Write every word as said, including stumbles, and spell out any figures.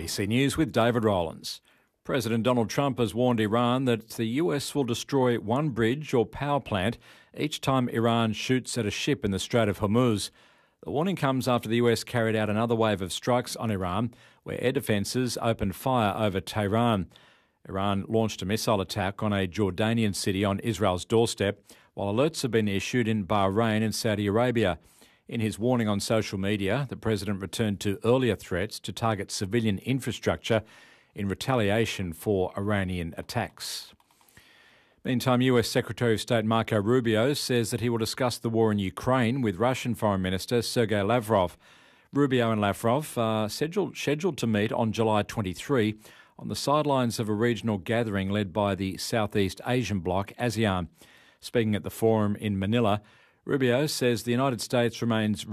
C News with David Rowlands. President Donald Trump has warned Iran that the U S will destroy one bridge or power plant each time Iran shoots at a ship in the Strait of Hormuz. The warning comes after the U S carried out another wave of strikes on Iran, where air defences opened fire over Tehran. Iran launched a missile attack on a Jordanian city on Israel's doorstep, while alerts have been issued in Bahrain and Saudi Arabia. In his warning on social media, the president returned to earlier threats to target civilian infrastructure in retaliation for Iranian attacks. Meantime, U S Secretary of State Marco Rubio says that he will discuss the war in Ukraine with Russian Foreign Minister Sergei Lavrov. Rubio and Lavrov are scheduled, scheduled to meet on July twenty-third on the sidelines of a regional gathering led by the Southeast Asian bloc, ASEAN. Speaking at the forum in Manila, Rubio says the United States remains